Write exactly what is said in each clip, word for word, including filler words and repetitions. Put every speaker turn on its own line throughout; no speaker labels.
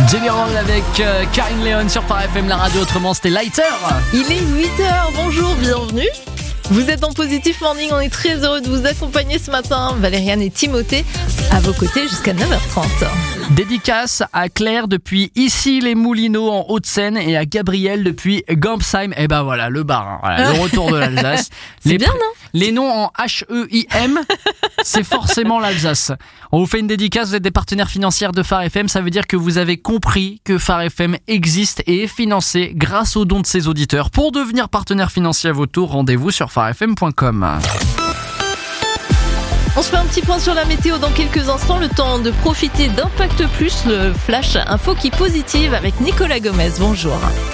Jamie Roll avec euh, Karine Léon sur Phare F M, la radio, autrement c'était Lighter.
Il est huit heures, bonjour, bienvenue. Vous êtes en Positif Morning, on est très heureux de vous accompagner ce matin. Valériane et Timothée à vos côtés jusqu'à neuf heures trente.
Dédicace à Claire depuis ici les Moulineaux en Haute-Seine et à Gabriel depuis Gampsheim. Et ben voilà, le bar, hein, voilà, le retour de l'Alsace.
C'est
les,
bien, non ?
Les noms en H E I M, c'est forcément l'Alsace. On vous fait une dédicace, vous êtes des partenaires financiers de Phare F M, ça veut dire que vous avez compris que Phare F M existe et est financé grâce aux dons de ses auditeurs. Pour devenir partenaire financier à votre tour, rendez-vous sur phare f m point com.
On se fait un petit point sur la météo dans quelques instants, le temps de profiter d'Impact Plus, le flash info qui positive avec Nicolas Gomez. Bonjour.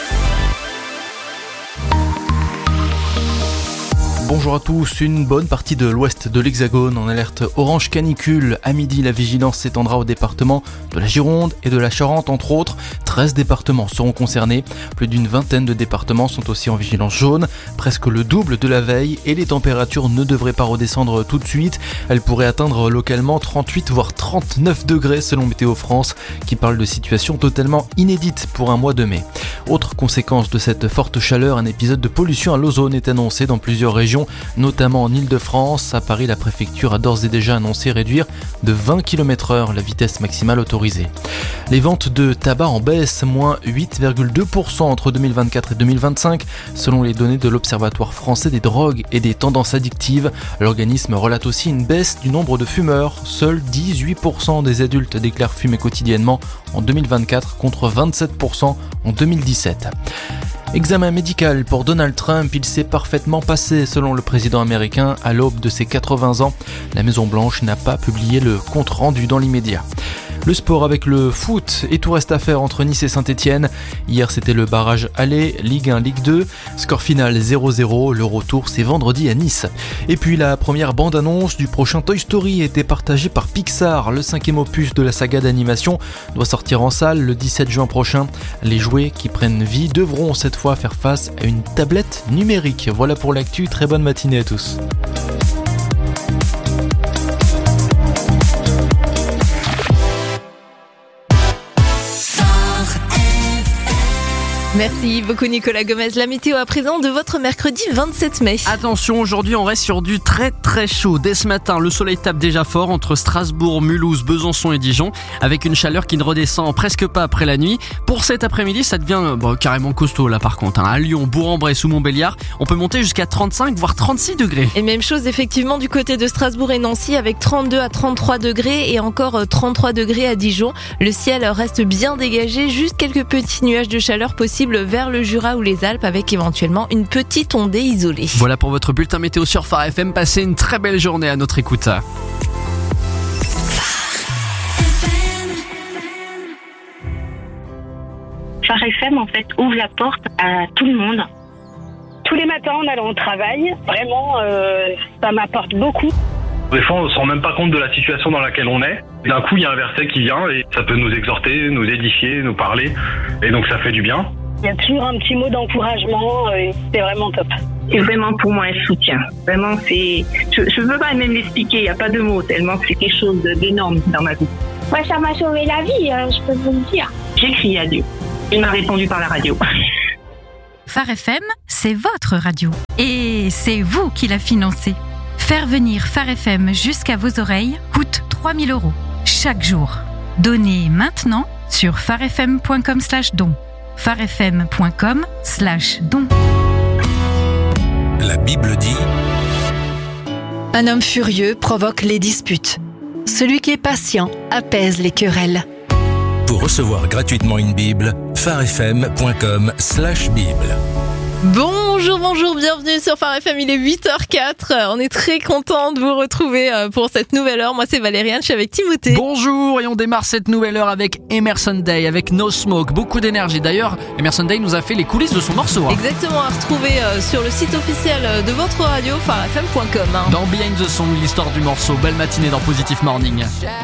Bonjour à tous, une bonne partie de l'ouest de l'Hexagone en alerte orange canicule. À midi, la vigilance s'étendra aux départements de la Gironde et de la Charente, entre autres. treize départements seront concernés. Plus d'une vingtaine de départements sont aussi en vigilance jaune, presque le double de la veille, et les températures ne devraient pas redescendre tout de suite. Elles pourraient atteindre localement trente-huit voire trente-neuf degrés selon Météo France, qui parle de situation totalement inédite pour un mois de mai. Autre conséquence de cette forte chaleur, un épisode de pollution à l'ozone est annoncé dans plusieurs régions, notamment en Ile-de-France. À Paris, la préfecture a d'ores et déjà annoncé réduire de vingt kilomètres heure la vitesse maximale autorisée. Les ventes de tabac en baisse, moins huit virgule deux pour cent entre deux mille vingt-quatre et deux mille vingt-cinq, selon les données de l'Observatoire français des drogues et des tendances addictives. L'organisme relate aussi une baisse du nombre de fumeurs. Seuls dix-huit pour cent des adultes déclarent fumer quotidiennement en deux mille vingt-quatre contre vingt-sept pour cent en deux mille dix-sept. Examen médical pour Donald Trump, il s'est parfaitement passé selon le président américain à l'aube de ses quatre-vingts ans. La Maison-Blanche n'a pas publié le compte rendu dans l'immédiat. Le sport avec le foot et tout reste à faire entre Nice et Saint-Etienne. Hier c'était le barrage aller, Ligue un, Ligue deux. Score final zéro zéro, le retour c'est vendredi à Nice. Et puis la première bande-annonce du prochain Toy Story était partagée par Pixar. Le cinquième opus de la saga d'animation doit sortir en salle le dix-sept juin prochain. Les jouets qui prennent vie devront cette fois faire face à une tablette numérique. Voilà pour l'actu, très bonne matinée à tous.
Merci beaucoup Nicolas Gomez. La météo à présent de votre mercredi vingt-sept mai.
Attention, aujourd'hui on reste sur du très très chaud. Dès ce matin, le soleil tape déjà fort entre Strasbourg, Mulhouse, Besançon et Dijon, avec une chaleur qui ne redescend presque pas après la nuit. Pour cet après-midi, ça devient bon, carrément costaud là par contre. Hein. À Lyon, Bourg-en-Bresse ou Montbéliard, on peut monter jusqu'à trente-cinq voire trente-six degrés.
Et même chose effectivement du côté de Strasbourg et Nancy avec trente-deux à trente-trois degrés et encore trente-trois degrés à Dijon. Le ciel reste bien dégagé, juste quelques petits nuages de chaleur possibles vers le Jura ou les Alpes avec éventuellement une petite ondée isolée.
Voilà pour votre bulletin météo sur Phare F M. Passez une très belle journée à notre écoute.
Phare F M en fait ouvre la porte à tout le monde. Tous les matins en allant au travail, vraiment euh, ça m'apporte beaucoup.
Des fois, on ne se rend même pas compte de la situation dans laquelle on est. D'un coup, il y a un verset qui vient et ça peut nous exhorter, nous édifier, nous parler. Et donc, ça fait du bien.
Il y a toujours un petit mot d'encouragement et c'est vraiment top.
C'est vraiment pour moi un soutien. Vraiment, c'est, je ne peux pas même l'expliquer, il n'y a pas de mots, tellement c'est quelque chose d'énorme dans ma vie.
Ouais, ça m'a sauvé la vie, je peux vous le dire.
J'ai crié à Dieu. Il m'a répondu par la radio.
Phare F M, c'est votre radio. Et c'est vous qui la financez. Faire venir Phare F M jusqu'à vos oreilles coûte trois mille euros chaque jour. Donnez maintenant sur pharefm point com slash don. pharefm point com slash don.
La Bible dit:
un homme furieux provoque les disputes. Celui qui est patient apaise les querelles.
Pour recevoir gratuitement une Bible, pharefm point com slash bible.
Bonjour, bonjour, bienvenue sur Phare F M, il est huit heures quatre. On est très content de vous retrouver pour cette nouvelle heure. Moi c'est Valériane, je suis avec Timothée.
Bonjour, et on démarre cette nouvelle heure avec Emerson Day, avec No Smoke, beaucoup d'énergie. D'ailleurs, Emerson Day nous a fait les coulisses de son morceau. Hein.
Exactement, à retrouver sur le site officiel de votre radio, pharefm point com. Hein.
Dans Behind the Song, l'histoire du morceau. Belle matinée dans Positive Morning.